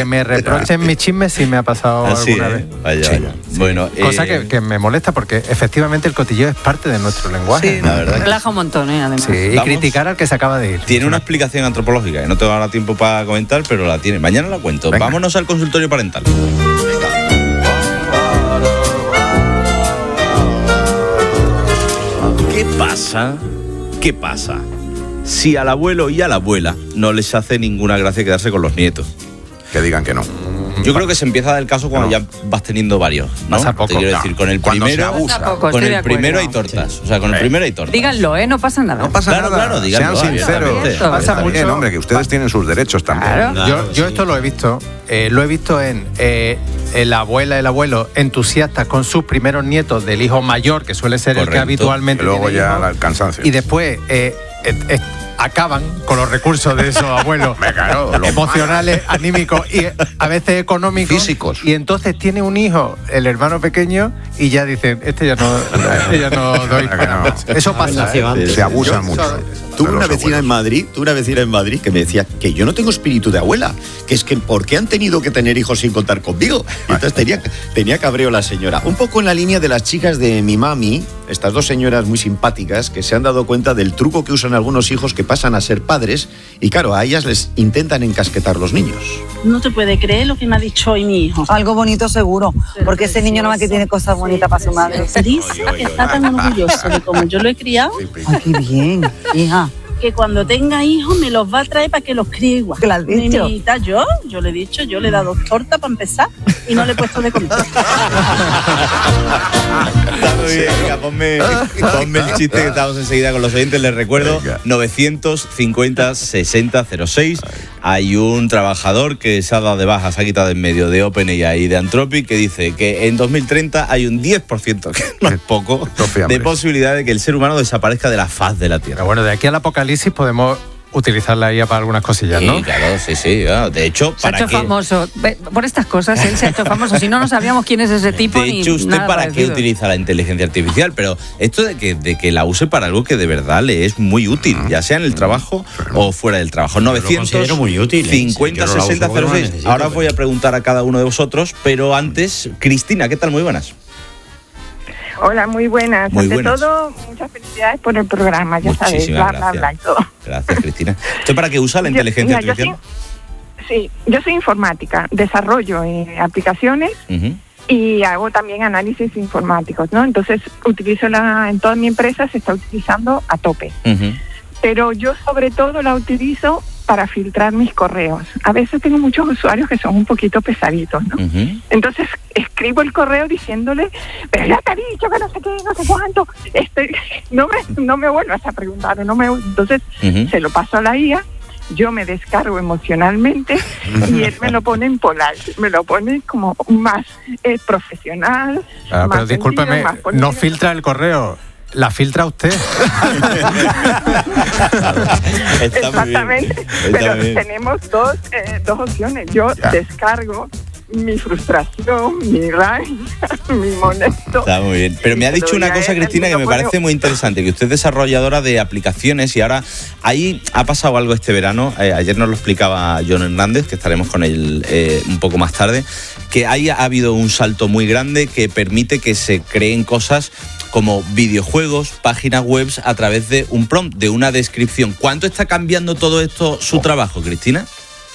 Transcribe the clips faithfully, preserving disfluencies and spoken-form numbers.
que me reprochen mis chismes sí me ha pasado Así, alguna ¿eh? vez. Vaya, Sí, vaya. sí. Bueno, Cosa eh... que, que me molesta porque efectivamente el cotilleo es parte de nuestro lenguaje. Sí, la verdad. Relaja un montón, ¿eh? Además. Sí, y Vamos. criticar al que se acaba de ir. Tiene una explicación antropológica, que no tengo ahora tiempo para comentar, pero la tiene. Mañana la cuento. Venga. Vámonos al consultorio parental. ¿Qué pasa? ¿Qué pasa? Si al abuelo y a la abuela no les hace ninguna gracia quedarse con los nietos. Que digan que no. Yo creo que se empieza a dar el caso cuando No. ya vas teniendo varios, ¿no? Pasa poco. Te quiero No. decir, con el Cuando se primero, abusa. Poco, con estoy de el primero hay acuerdo. tortas. O sea, con el Sí. primero hay tortas. Díganlo, ¿eh? No pasa nada. No pasa Claro, nada. claro, díganlo, Sean sinceros. abiertamente. Pasa Está mucho. bien, hombre, que ustedes tienen sus derechos también. Claro. Claro, Yo, yo sí. esto lo he visto, eh, lo he visto en eh, la abuela y el abuelo entusiastas con sus primeros nietos del hijo mayor, que suele ser el que Correcto. habitualmente Y luego tiene ya hijos, el cansancio. y después eh, eh, eh, acaban con los recursos de esos abuelos Me claro, lo emocionales, anímicos y a veces económicos. Físicos. Y entonces tiene un hijo, el hermano pequeño, y ya dicen, este ya no, este ya no doy Que para no. más. Eso pasa. nació ¿eh? antes. Se abusan Yo- mucho. Tuve de una los vecina en abuelos. Madrid, tuve una vecina en Madrid que me decía que yo no tengo espíritu de abuela, que es que ¿por qué han tenido que tener hijos sin contar conmigo? Y entonces tenía, tenía cabreo la señora. Un poco en la línea de las chicas de mi mami, estas dos señoras muy simpáticas que se han dado cuenta del truco que usan algunos hijos que pasan a ser padres y claro, a ellas les intentan encasquetar los niños. No te puede creer lo que me ha dicho hoy mi hijo. Algo bonito seguro, porque ese niño nomás que tiene cosas bonitas para su madre. Dice que está tan orgulloso de cómo yo lo he criado, Ay, qué bien, hija. que cuando tenga hijos me los va a traer para que los críe igual. ¿Qué le has dicho? Nenita, yo, yo le he dicho, yo le he dado torta para empezar y no le he puesto de comer. Está muy bien, venga, ponme, ponme el chiste que estamos enseguida con los oyentes. Les recuerdo, Venga. novecientos cincuenta sesenta cero seis. Hay un trabajador que se ha dado de baja, se ha quitado en medio de OpenAI y de Anthropic, que dice que en dos mil treinta hay un diez por ciento, que no es poco, Estos fiambres. de posibilidad de que el ser humano desaparezca de la faz de la Tierra. Pero bueno, de aquí al apocalipsis podemos utilizar la I A para algunas cosillas, ¿no? Sí, claro, sí, sí. claro. De hecho, Se ha para hecho qué... famoso. Ve, por estas cosas, él se ha hecho famoso. Si no, no sabíamos quién es ese tipo De ni hecho, ¿usted nada para qué parecido. utiliza la inteligencia artificial? Pero esto de que, de que la use para algo que de verdad le es muy útil, ya sea en el trabajo o fuera del trabajo. novecientos considero muy útil, ¿eh? cincuenta Sí, yo no la uso sesenta porque cero no la seis. necesito, Ahora os voy a pero- preguntar a cada uno de vosotros, pero antes, Cristina, ¿qué tal? Muy buenas. Hola, muy buenas. Muy Ante buenas. todo, muchas felicidades por el programa, ya sabéis, Muchísimas bla, bla, gracias. bla y todo. Gracias, Cristina. ¿Usted para qué usa la Yo- inteligencia mira, yo artificial? soy- sí, yo soy informática, desarrollo eh, aplicaciones Ujú. y hago también análisis informáticos, ¿no? Entonces, utilizo la, en toda mi empresa se está utilizando a tope. Ujú. Pero yo sobre todo la utilizo para filtrar mis correos. A veces tengo muchos usuarios que son un poquito pesaditos, ¿no? Ujú. Entonces escribo el correo diciéndole, pero ya te he dicho que no sé qué, no sé cuánto, este, no me, no me vuelvas a preguntar, no me, entonces Ujú. se lo paso a la I A, yo me descargo emocionalmente y él me lo pone en polite, me lo pone como más eh, profesional. Claro, más pero discúlpeme, sentido, más no político. filtra el correo, la filtra usted. Está muy bien. Exactamente, Está pero muy bien. tenemos dos, eh, dos opciones. Yo Ya. descargo mi frustración, mi rabia, mi molesto. Está muy bien. Pero me ha Y se dicho lo una doy a cosa, él, Cristina, él que me me lo pone- parece muy interesante, que usted es desarrolladora de aplicaciones y ahora ahí ha pasado algo este verano, eh, ayer nos lo explicaba John Hernández, que estaremos con él eh, un poco más tarde, que ahí ha habido un salto muy grande que permite que se creen cosas como videojuegos, páginas web a través de un prompt, de una descripción. ¿Cuánto está cambiando todo esto su trabajo, Cristina?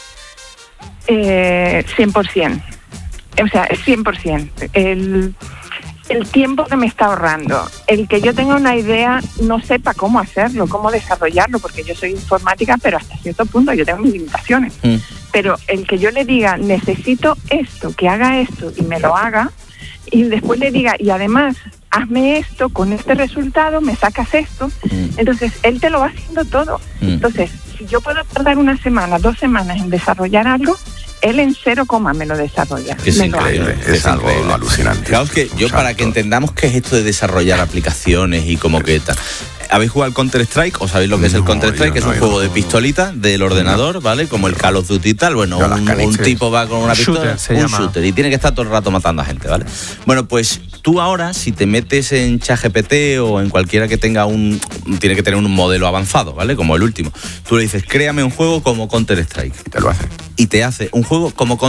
Eh, cien por ciento. O sea, cien por ciento. El, el tiempo que me está ahorrando, el que yo tenga una idea, no sepa cómo hacerlo, cómo desarrollarlo, porque yo soy informática, pero hasta cierto punto yo tengo mis limitaciones. Mm. Pero el que yo le diga, necesito esto, que haga esto y me lo haga, y después le diga, y además, hazme esto, con este resultado, me sacas esto, Mm. entonces él te lo va haciendo todo. Mm. Entonces, si yo puedo tardar una semana, dos semanas en desarrollar algo, él en cero coma me lo desarrolla. Que es Me lo hace. increíble, Es es algo increíble. alucinante. Claro, es que yo Un para salto. que entendamos qué es esto de desarrollar aplicaciones y como que tal. ¿Habéis jugado al Counter-Strike o sabéis lo que es el No, Counter-Strike? yo Que es no un he juego ido. de pistolita del ordenador, ¿vale? Como el Call of Duty y tal. Bueno, Yo las un, caniches. un tipo va con una Un pistola, shooter se un llama. shooter, y tiene que estar todo el rato matando a gente, ¿vale? Bueno, pues tú ahora, si te metes en ChatGPT o en cualquiera que tenga un... Tiene que tener un modelo avanzado, ¿vale? Como el último. Tú le dices, créame un juego como Counter-Strike. Y te lo hace. Y te hace un juego como